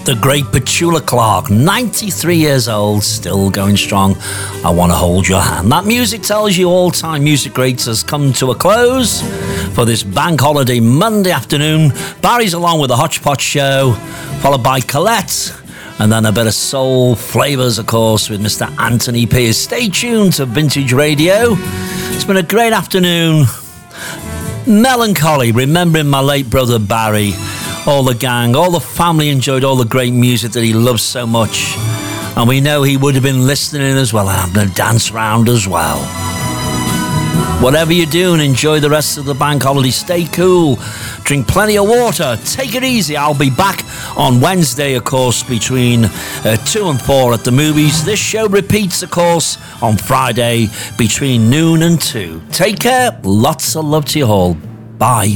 The great Petula Clark, 93 years old, still going strong. I Want to Hold Your Hand. That music tells you all-time music greats has come to a close for this bank holiday Monday afternoon. Barry's along with the Hodgepodge Show, followed by Colette, and then a bit of soul flavours, of course, with Mr. Anthony Pierce. Stay tuned to Vintage Radio. It's been a great afternoon. Melancholy, remembering my late brother Barry. All the gang, all the family enjoyed all the great music that he loves so much. And we know he would have been listening as well. I'm going to dance around as well. Whatever you're doing, enjoy the rest of the bank holiday. Stay cool. Drink plenty of water. Take it easy. I'll be back on Wednesday, of course, between 2 and 4 at the movies. This show repeats, of course, on Friday between noon and 2. Take care. Lots of love to you all. Bye.